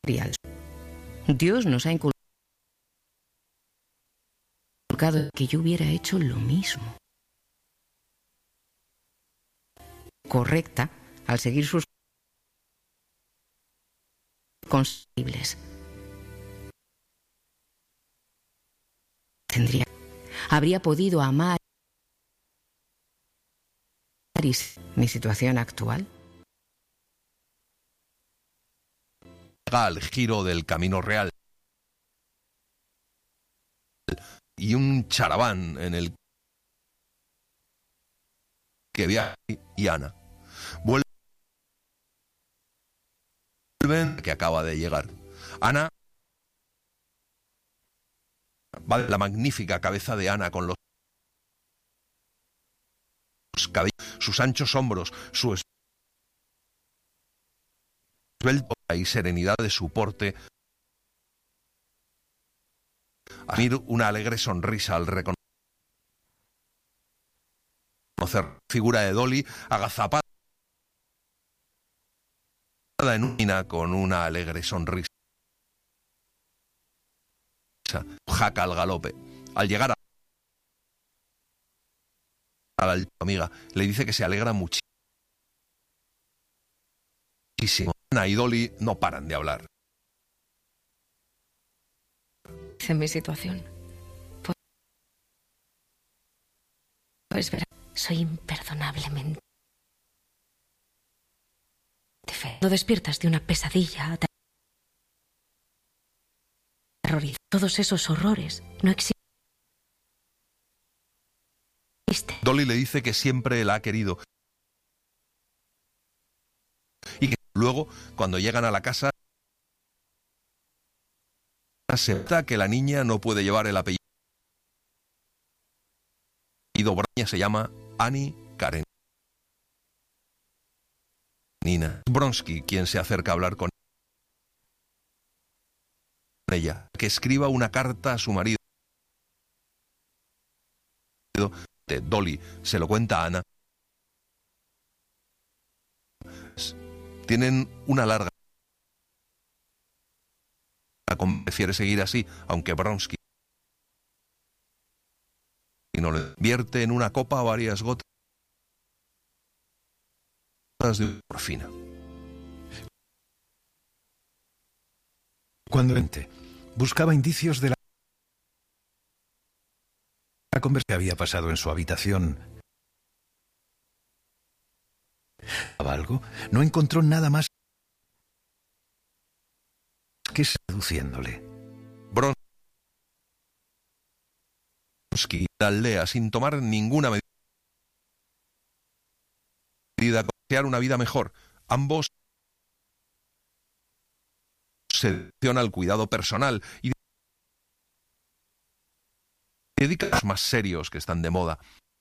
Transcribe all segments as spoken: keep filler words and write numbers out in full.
Dios nos ha inculcado que yo hubiera hecho lo mismo. Correcta al seguir sus consibles. Tendría, habría podido amar mi situación actual. Al giro del camino real y un charaván en el que viaja y Ana vuelven que acaba de llegar. Ana va de la magnífica cabeza de Ana con los cabellos, sus anchos hombros, su esbelto y serenidad de su porte. Admir una alegre sonrisa al reconocer la figura de Dolly agazapada en una con una alegre sonrisa. Jaca al galope. Al llegar a a la amiga, le dice que se alegra muchísimo. Ana y Dolly no paran de hablar. En mi situación. Pues verás, soy imperdonablemente fea. No despiertas de una pesadilla terrorífica. Todos esos horrores no existen. Dolly le dice que siempre la ha querido y que luego, cuando llegan a la casa, acepta que la niña no puede llevar el apellido. Braña se llama Annie Karenina. Bronsky, quien se acerca a hablar con ella, que escriba una carta a su marido. Dolly se lo cuenta a Ana. Tienen una larga. Prefiere seguir así, aunque Bronsky no le vierte en una copa varias gotas de morfina. Cuando buscaba indicios de la La conversación que había pasado en su habitación. ¿Algo? No encontró nada más que seduciéndole. Bronsky aldea sin tomar ninguna medida para crear una vida mejor. Ambos se dedican al cuidado personal y dedican a los más serios que están de moda.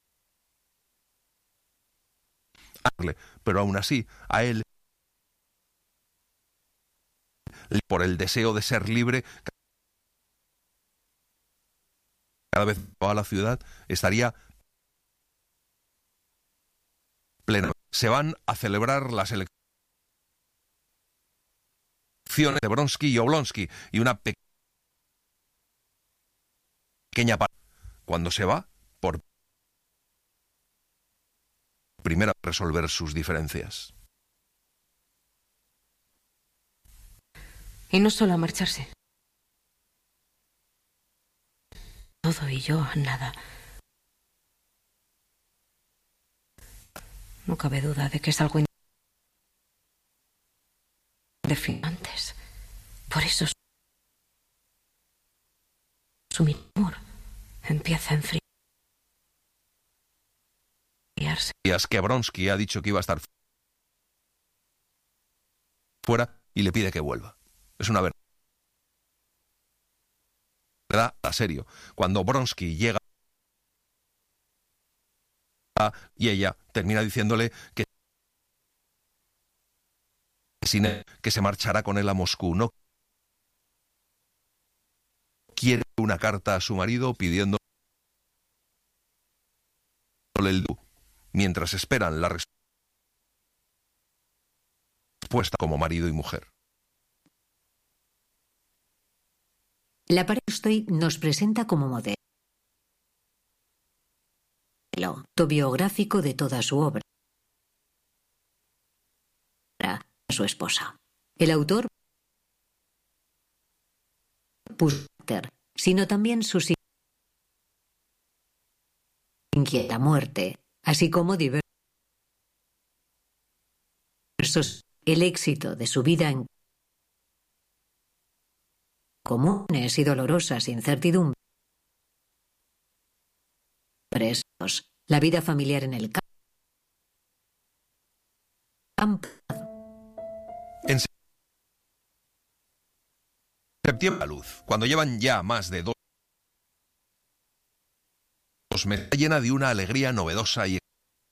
Pero aún así, a él, por el deseo de ser libre, cada vez que va a la ciudad, estaría pleno. Se van a celebrar las elecciones de Bronsky y Oblonsky y una pequeña parte. Cuando se va, por primera vez resolver sus diferencias. Y no solo a marcharse. Todo y yo a nada. No cabe duda de que es algo indefinido. Por eso su amor empieza a enfriarse. Y es que Bronsky ha dicho que iba a estar fuera y le pide que vuelva. Es una verdad a serio. Cuando Bronsky llega y ella termina diciéndole que que se marchará con él a Moscú. No quiere una carta a su marido pidiéndole el du, mientras esperan la respuesta como marido y mujer. La pareja Tolstói nos presenta como modelo autobiográfico de toda su obra, su esposa. El autor puso sino también su inquieta muerte, así como diversos el éxito de su vida en comunes y dolorosas incertidumbres, la vida familiar en el campo. En septiembre, la luz, cuando llevan ya más de dos meses, llena de una alegría novedosa y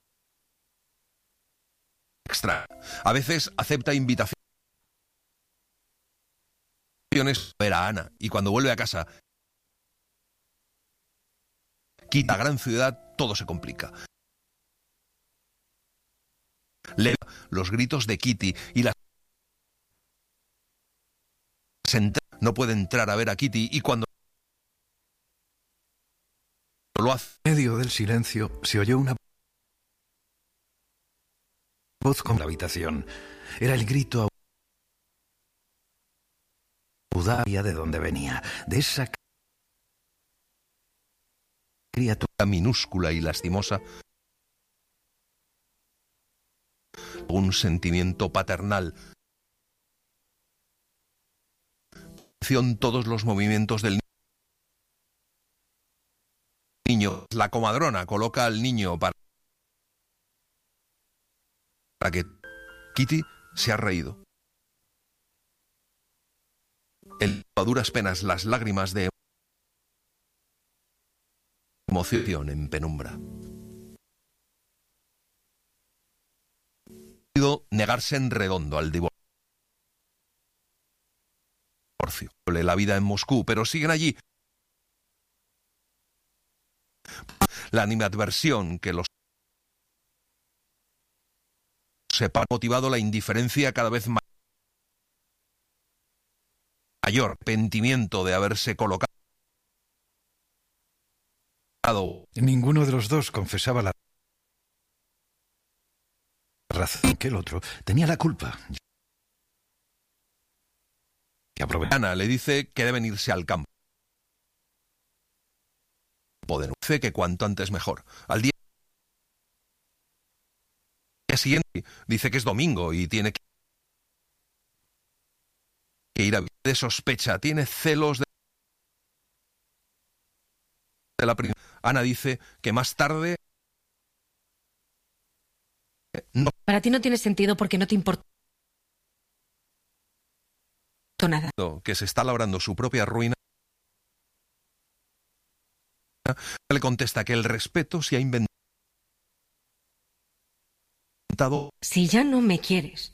extraña. A veces acepta invitaciones a ver a Ana, y cuando vuelve a casa, quita la gran ciudad, todo se complica. Le los gritos de Kitty y las no puede entrar a ver a Kitty, y cuando lo hace, en medio del silencio se oyó una voz con la habitación. Era el grito audaz de donde venía, de esa criatura minúscula y lastimosa. Un sentimiento paternal. Todos los movimientos del niño. La comadrona coloca al niño para para que Kitty se ha reído. El a duras penas las lágrimas de emoción en penumbra. Negarse en redondo al divorcio. La vida en Moscú, pero siguen allí. La animadversión que los sepa ha motivado la indiferencia cada vez más mayor, arrepentimiento de haberse colocado. Ninguno de los dos confesaba la razón, que el otro tenía la culpa. Ana le dice que deben irse al campo. Dice que cuanto antes mejor. Al día siguiente dice que es domingo y tiene que ir a de sospecha. Tiene celos de, de la primera. Ana dice que más tarde no. Para ti no tiene sentido porque no te importa nada. Que se está labrando su propia ruina. Le contesta que el respeto se ha inventado. Si ya no me quieres.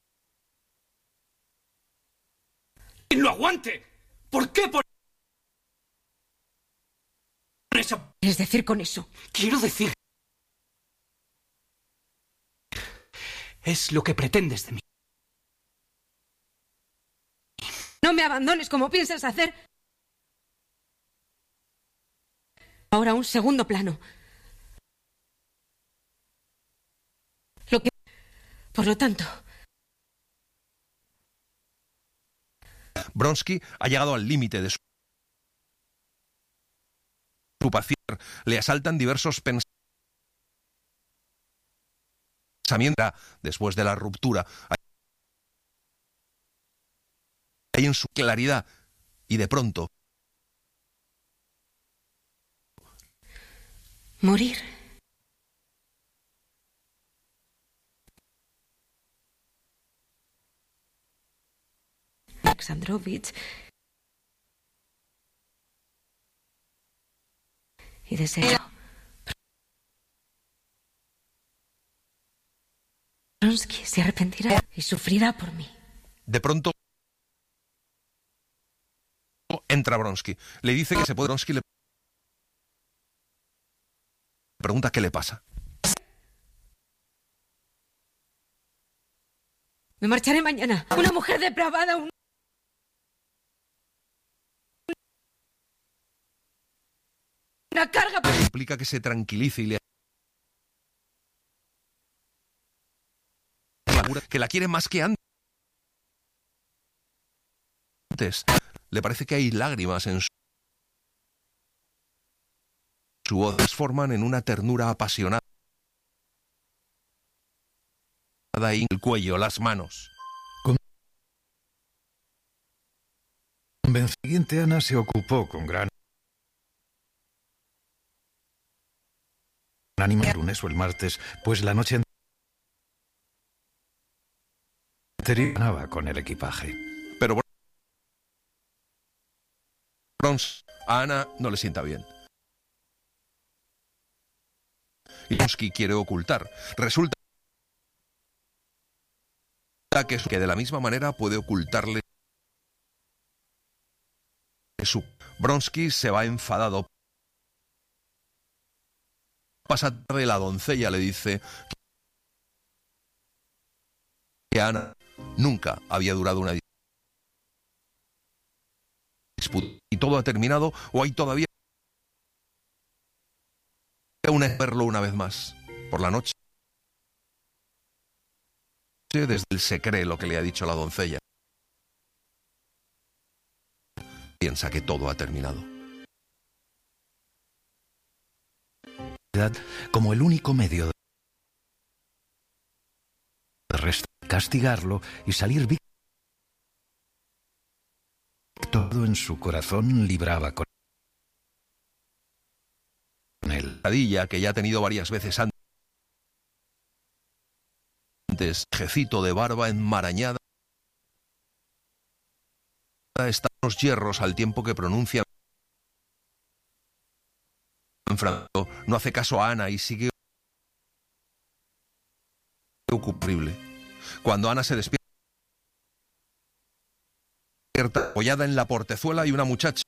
¡No aguante! ¿Por qué por eso? ¿Quieres decir con eso? Quiero decir... Es lo que pretendes de mí. No me abandones como piensas hacer. Ahora un segundo plano. Lo que... Por lo tanto... Bronsky ha llegado al límite de su... su paciencia. Le asaltan diversos pensamientos. Después de la ruptura... Hay en su claridad, y de pronto morir. Alexandrovich y deseo. Bronsky se arrepentirá y sufrirá por mí. De pronto entra Bronsky. Le dice que se puede. Bronsky le pregunta qué le pasa. Me marcharé mañana. Una mujer depravada, un... Una carga. Implica que se tranquilice y le asegura que la quiere más que antes. Le parece que hay lágrimas en su Su voz se transforman en una ternura apasionada. Y el cuello, las manos. Convenciente, Ana se ocupó con gran ánimo el lunes o el martes, pues la noche anterior ganaba con el equipaje. Pero Bronsky, a Ana no le sienta bien. Y Bronsky quiere ocultar. Resulta que, que de la misma manera puede ocultarle su... Bronsky se va enfadado. Pasa tarde, la doncella le dice que Ana nunca había durado una disputa. Y todo ha terminado, o hay todavía una verlo una vez más por la noche. Desde él se cree lo que le ha dicho la doncella. Piensa que todo ha terminado. Como el único medio de restar, castigarlo y salir víctima. Todo en su corazón libraba con él. Que ya ha tenido varias veces antes. Jecito de barba enmarañada. Están los hierros al tiempo que pronuncia. Franco no hace caso a Ana y sigue ocupable. Cuando Ana se despierta, apoyada en la portezuela, y una muchacha.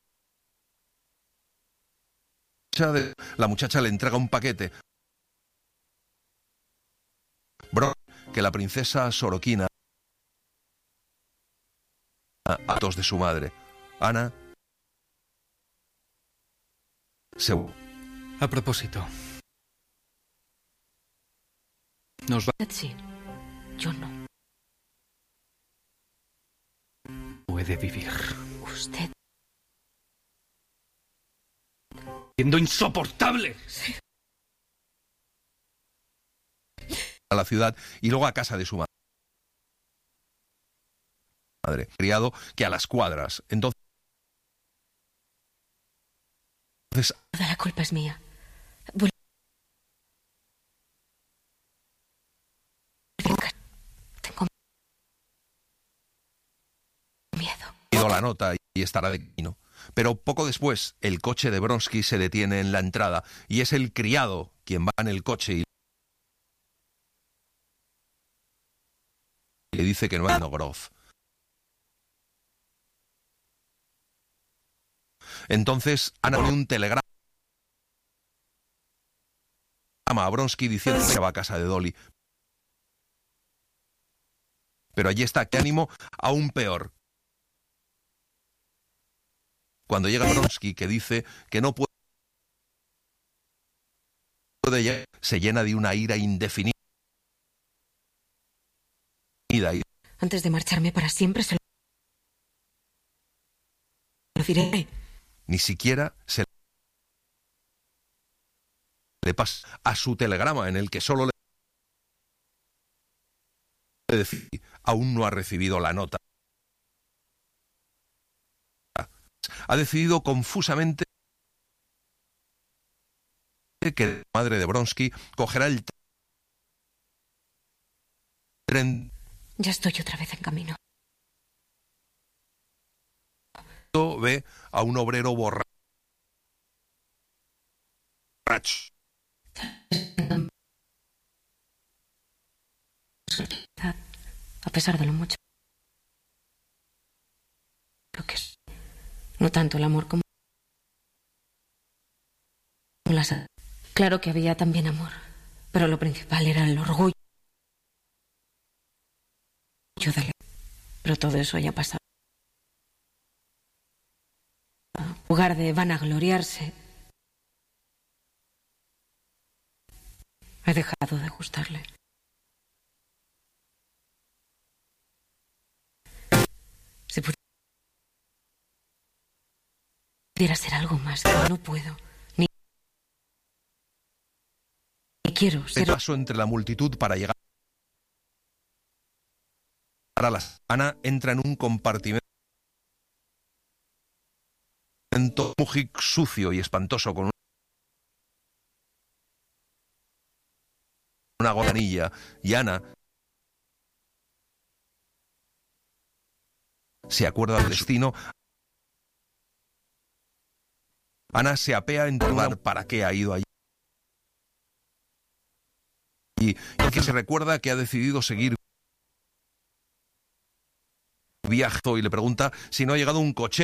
La muchacha le entrega un paquete. Bro, que la princesa Soroquina a tos de su madre. Ana se... A propósito, nos va... Sí, yo no. Puede vivir. Usted... Siendo insoportable. Sí. A la ciudad y luego a casa de su madre. Madre, criado que a las cuadras. Entonces... Toda la culpa es mía. Vuel... Tengo miedo. Pido la nota y estará de camino. Pero poco después, el coche de Bronsky se detiene en la entrada y es el criado quien va en el coche y le dice que no hay Nogrov. Entonces Ana pone un telegrama a Bronsky diciendo que va a casa de Dolly. Pero allí está, qué ánimo aún peor. Cuando llega Bronsky, que dice que no puede llegar, se llena de una ira indefinida. Antes de marcharme para siempre se lo diré. Ni siquiera se le pasa a su telegrama en el que solo le decía, aún no ha recibido la nota. Ha decidido confusamente que la madre de Bronsky cogerá el tren. Ya estoy otra vez en camino. Ve a un obrero borracho. A pesar de lo mucho lo que es, no tanto el amor como las... Claro que había también amor, pero lo principal era el orgullo de... Pero todo eso ya pasado. En lugar de vanagloriarse, He dejado de gustarle. Si pudiera ser algo más, pero no puedo. Ni, ni quiero El ser... paso entre la multitud para llegar a las... Ana entra en un compartimento muy sucio y espantoso con una gotanilla, y Ana se acuerda del destino. Ana se apea en dudar para qué ha ido allí. Y que se recuerda que ha decidido seguir viaje y le pregunta si no ha llegado un cochero.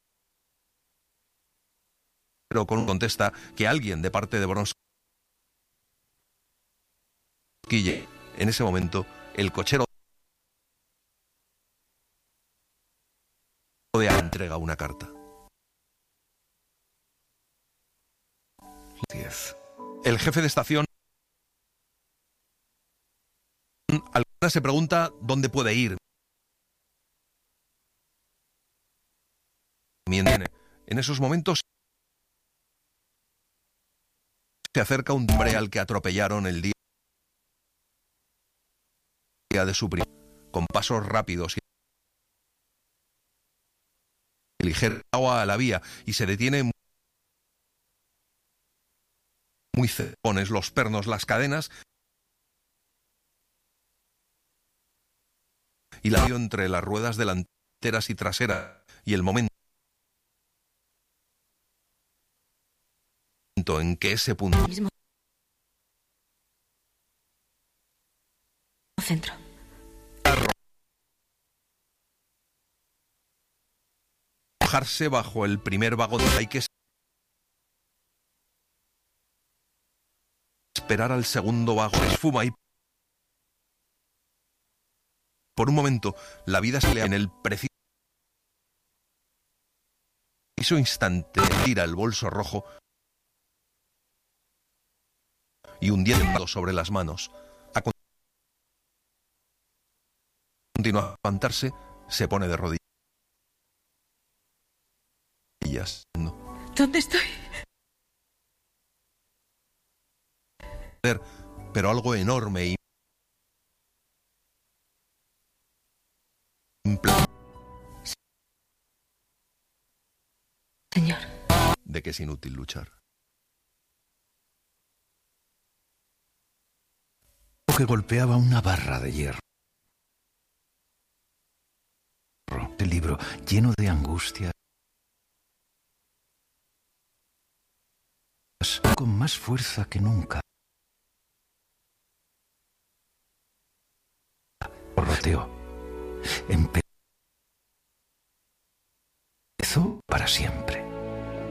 Pero con un contesta que alguien de parte de Bronsky. En ese momento, el cochero de Ana entrega una carta. diez. El jefe de estación Ana se pregunta dónde puede ir. En esos momentos se acerca un hombre al que atropellaron el día de su primo, con pasos rápidos y ligero agua a la vía, y se detiene muy cerca. Pones los pernos, las cadenas y la vio entre las ruedas delanteras y traseras, y el momento en que ese punto mismo centro. Arrojarse bajo el primer vagón, hay que esperar al segundo vagón, esfuma, y por un momento la vida se le en el preciso instante tira el bolso rojo y hundiendo sobre las manos. A continuar a levantarse, se pone de rodillas. ¿Dónde estoy? Pero algo enorme y Señor. de que es inútil luchar. Que golpeaba una barra de hierro. El libro lleno de angustia, con más fuerza que nunca. Porroteó. Empezó para siempre.